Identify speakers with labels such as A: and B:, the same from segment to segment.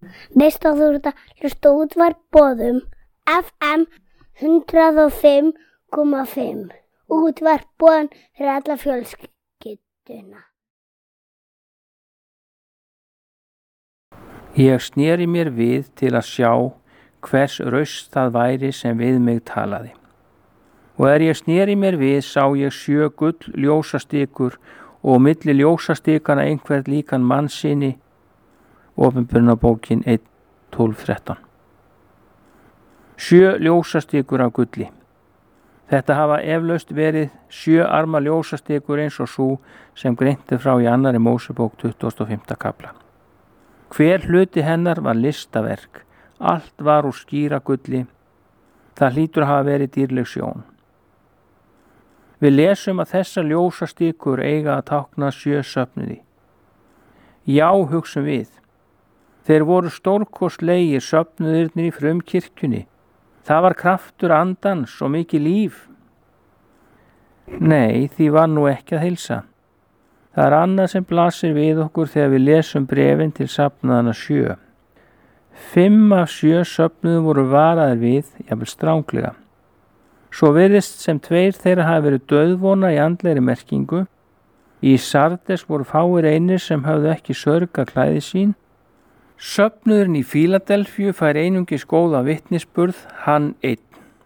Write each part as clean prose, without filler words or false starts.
A: Veist að þú ert að hlusta á Útvarp Boðum FM 105,5. Útvarp Boðum fyrir alla fjölskylduna.
B: Ég sneri mér við til að sjá hvers raust það væri sem við mig talaði. Og ég sneri mér við sá ég 7 gull ljósastikur og milli ljósastikana einhvern líkan mannssyni. Opinberunarbókin 1:12-13. 7 ljósastikur af gulli. Þetta hafa eflaust verið 7 arma ljósastikur eins og sú sem greint frá í 2. Mósebók 25. kafla. Hver hluti hennar var listaverk, allt var úr skíra gulli, það hlýtur að hafa verið dýrleg sjón. Við lesum að þessar ljósastikur eiga að tákna 7 söfnuði. Já, hugsum við. Þeir voru stórkostlegir söfnuðirnir í frumkirkjunni. Það var kraftur andans og mikið líf. Nei, því var nú ekki að heilsa. Það er annað sem blasir við okkur þegar við lesum bréfin til safnaðana 7. 5 af 7 söfnuðum voru varaðir við, jafnvel stránglega. Svo virðist sem 2 þeirra hafi verið dauðvona í andlegri merkingu. Í Sardes voru fáir einir sem höfðu ekki sörgarklæði sín. Söfnuðurinn í Fíladelfíu fær einungis góða vitnisburð, hann einn.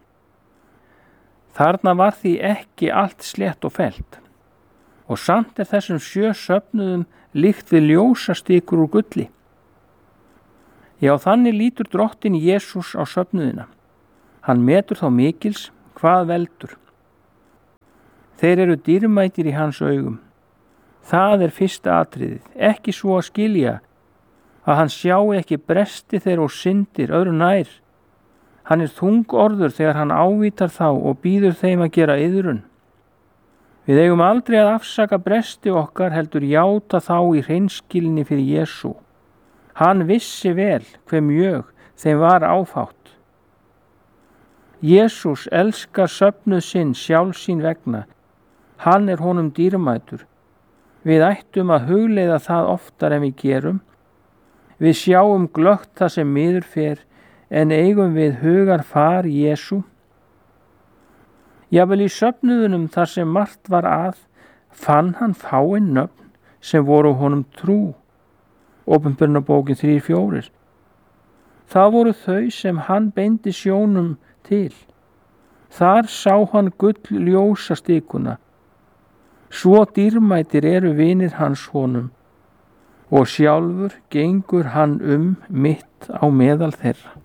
B: Þarna var því ekki allt slétt og fellt. Og samt er þessum 7 söfnuðum líkt við ljósastikur úr gulli. Já, þannig lítur drottinn Jesús á söfnuðina. Hann metur þá mikils hvað veldur. Þeir eru dýrmætir í hans augum. Það er fyrsta atriðið, ekki svo að skilja að hann sjái ekki bresti þeirra og syndir öðru nær. Hann er þungorður þegar hann ávítar þá og býður þeim að gera iðrun. Við eigum aldrei að afsaka bresti okkar heldur játa þá í hreinskilni fyrir Jesú. Hann vissi vel hve mjög þeim var áfátt. Jesús elskar söfnuð sinn sjálf sín vegna. Hann er honum dýrmætur. Við ættum að hugleiða það oftar en við gerum. Við sjáum glöggt það sem miður fer, en eigum við hugar far Jesú. Jafnvel í söfnuðunum þar sem margt var að, fann hann fáein nöfn sem voru honum trú. Opinberunarbókin 3:4. Það voru þau sem hann beindi sjónum til. Þar sá hann gull ljósastikuna. Svo dýrmætir eru vinir hans honum og sjálfur gengur hann mitt á meðal þeirra.